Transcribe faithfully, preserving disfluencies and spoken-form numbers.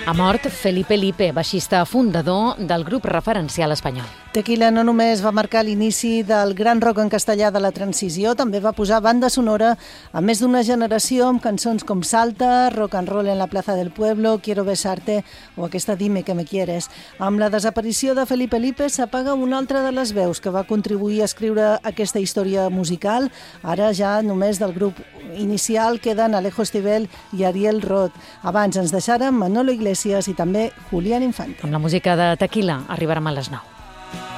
Ha mort Felipe Lipe, baixista fundador del grup referencial espanyol. Tequila no només va marcar l'inici del gran rock en castellà de la transició, també va posar banda sonora a més d'una generació amb cançons com Salta, Rock and Roll en la Plaza del Pueblo, Quiero besarte o aquesta Dime que me quieres. Amb la desaparició de Felipe Lipe s'apaga una altra de les veus que va contribuir a escriure aquesta història musical. Ara ja només del grup inicial queden Alejo Stivel i Ariel Roth. Abans ens deixaren Manolo Iglesias i també Julián Infante. Amb la música de Tequila arribarem a les nou.